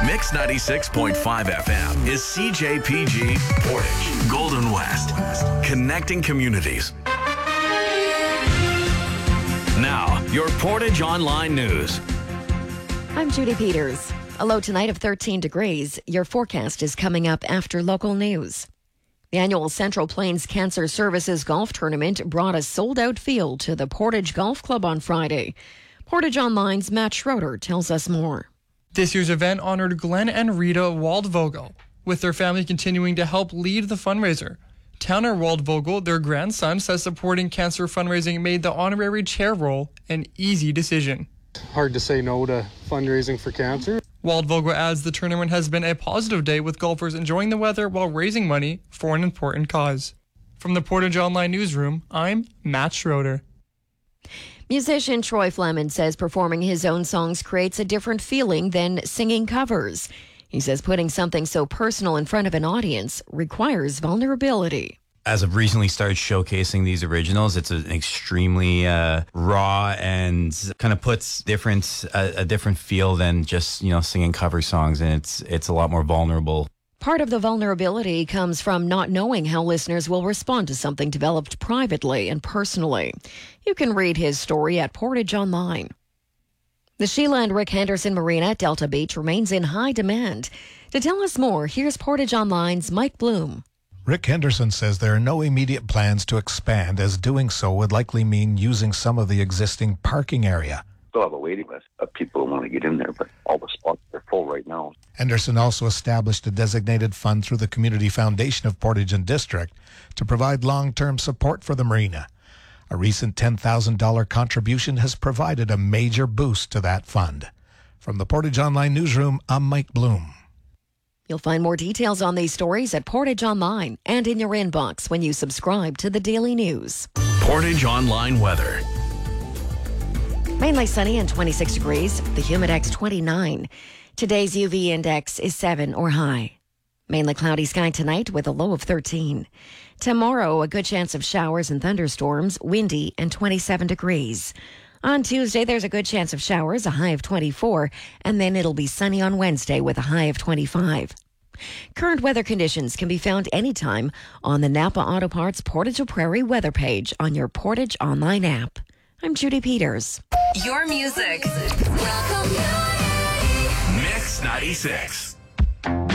Mix 96.5 FM is CJPG Portage, Golden West, connecting communities. Now, your Portage Online News. I'm Judy Peters. A low tonight of 13 degrees. Your forecast is coming up after local news. The annual Central Plains Cancer Services Golf Tournament brought a sold-out field to the Portage Golf Club on Friday. Portage Online's Matt Schroeder tells us more. This year's event honored Glenn and Rita Waldvogel, with their family continuing to help lead the fundraiser. Towner Waldvogel, their grandson, says supporting cancer fundraising made the honorary chair role an easy decision. Hard to say no to fundraising for cancer. Waldvogel adds the tournament has been a positive day with golfers enjoying the weather while raising money for an important cause. From the Portage Online Newsroom, I'm Matt Schroeder. Musician Troy Fleming says performing his own songs creates a different feeling than singing covers. He says putting something so personal in front of an audience requires vulnerability. As I've recently started showcasing these originals, it's an extremely raw and kind of puts a different feel than just, singing cover songs, and it's a lot more vulnerable. Part of the vulnerability comes from not knowing how listeners will respond to something developed privately and personally. You can read his story at Portage Online. The Sheila and Rick Henderson Marina at Delta Beach remains in high demand. To tell us more, here's Portage Online's Mike Bloom. Rick Henderson says there are no immediate plans to expand, as doing so would likely mean using some of the existing parking area. Still have a waiting list of people who want to get in there, but all the spots are full right now. Henderson also established a designated fund through the Community Foundation of Portage and District to provide long-term support for the marina. A recent $10,000 contribution has provided a major boost to that fund. From the Portage Online Newsroom, I'm Mike Bloom. You'll find more details on these stories at Portage Online and in your inbox when you subscribe to the Daily News. Portage Online weather. Mainly sunny and 26 degrees. The Humidex 29. Today's UV index is 7 or high. Mainly cloudy sky tonight with a low of 13. Tomorrow, a good chance of showers and thunderstorms, windy and 27 degrees. On Tuesday, there's a good chance of showers, a high of 24, and then it'll be sunny on Wednesday with a high of 25. Current weather conditions can be found anytime on the Napa Auto Parts Portage Prairie weather page on your Portage Online app. I'm Judy Peters. Your music. Mix 96.